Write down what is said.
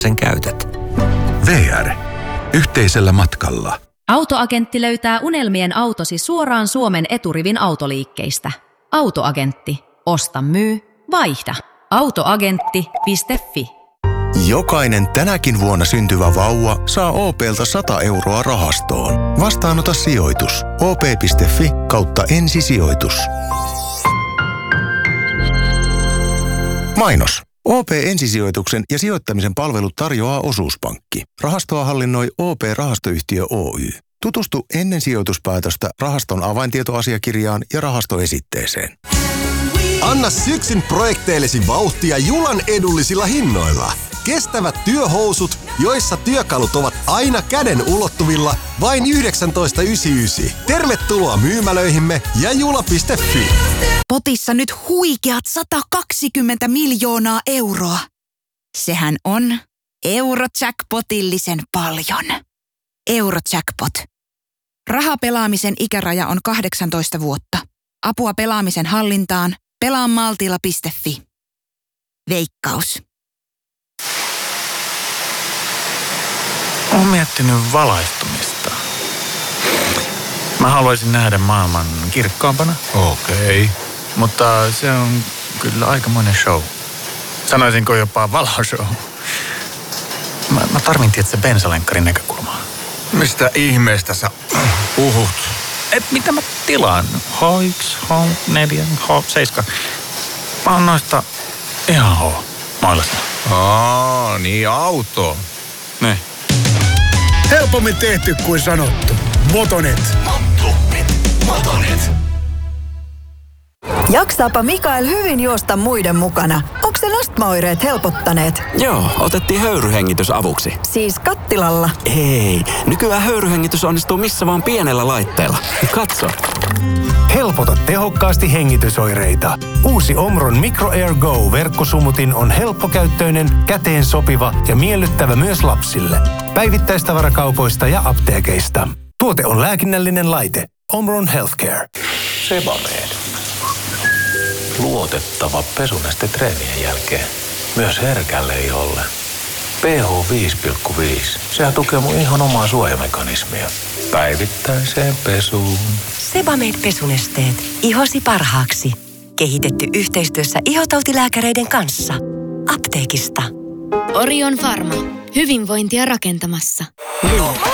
sen käytät. VR. Yhteisellä matkalla. Autoagentti löytää unelmien autosi suoraan Suomen eturivin autoliikkeistä. Autoagentti. Osta, myy, vaihda. Autoagentti.fi. Jokainen tänäkin vuonna syntyvä vauva saa OP:lta 100 euroa rahastoon. Vastaanota sijoitus. op.fi/ensisijoitus. Mainos. OP-ensisijoituksen ja sijoittamisen palvelut tarjoaa Osuuspankki. Rahastoa hallinnoi OP-rahastoyhtiö Oy. Tutustu ennen sijoituspäätöstä rahaston avaintietoasiakirjaan ja rahastoesitteeseen. Anna syksyn projekteillesi vauhtia Julan edullisilla hinnoilla. Kestävät työhousut, joissa työkalut ovat aina käden ulottuvilla, vain 19,99. Tervetuloa myymälöihimme ja jula.fi. Potissa nyt huikeat 120 miljoonaa euroa. Sehän on Eurojackpotillisen paljon. Eurojackpot. Rahapelaamisen ikäraja on 18 vuotta. Apua pelaamisen hallintaan. Pelaamaltilla.fi. Veikkaus. Olen miettinyt valaistumista. Mä haluaisin nähdä maailman kirkkaampana. Okei. Mutta se on kyllä aikamoinen show. Sanoisinko jopa valoshow. Mä tarvin tietysti bensalenkkarin näkökulmaa. Mistä ihmeestä sä puhut? Mitä mä tilaan? H1, H4, H7. Mä oon noista ihan H-mailla. Niin auto. Ne. Helpommin tehty kuin sanottu. Motonet. Jaksaapa Mikael hyvin juosta muiden mukana? Onko sen astmaoireet helpottaneet? Joo, otettiin höyryhengitys avuksi. Siis kattilalla? Ei, nykyään höyryhengitys onnistuu missä vaan pienellä laitteella. Katso. Helpota tehokkaasti hengitysoireita. Uusi Omron Micro Air Go-verkkosumutin on helppokäyttöinen, käteen sopiva ja miellyttävä myös lapsille. Päivittäistavarakaupoista ja apteekeista. Tuote on lääkinnällinen laite. Omron Healthcare. Sebamed. Luotettava pesuneste treenien jälkeen. Myös herkälle iholle. pH 5,5. Sehän tukee mun ihon omaa suojamekanismia. Päivittäiseen pesuun. Sebamed pesunesteet. Ihosi parhaaksi. Kehitetty yhteistyössä ihotautilääkäreiden kanssa. Apteekista. Orion Pharma. Hyvinvointia rakentamassa.